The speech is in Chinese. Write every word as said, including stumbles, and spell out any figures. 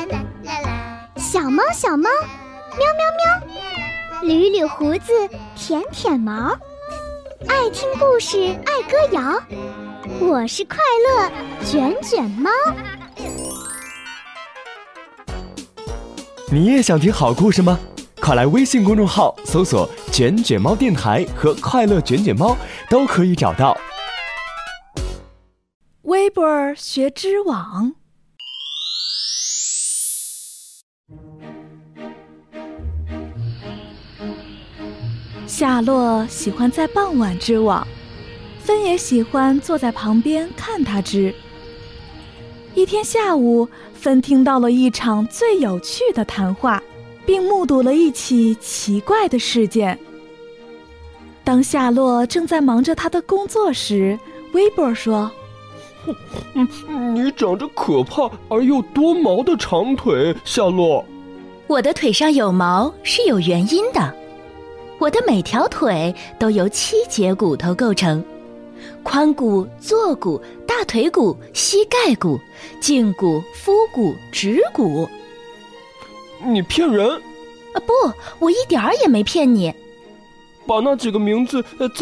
小猫小猫，喵喵喵，捋捋胡子，舔舔毛，爱听故事，爱歌谣，我是快乐卷卷猫。 你也想听好故事吗？快来微信公众号搜索卷卷猫电台和快乐卷卷猫，都可以找到。 微波儿学织网。夏洛喜欢在傍晚织网，芬也喜欢坐在旁边看她织。一天下午，芬听到了一场最有趣的谈话，并目睹了一起奇怪的事件。当夏洛正在忙着他的工作时，微波说： 你长着可怕而又多毛的长腿，夏洛。 我的腿上有毛是有原因的，我的每条腿都由七节骨头构成，髋骨、坐骨、大腿骨、膝盖骨、胫骨、腹骨、指骨。 你骗人！ 啊不，我一点儿也没骗你。 把那几个名字再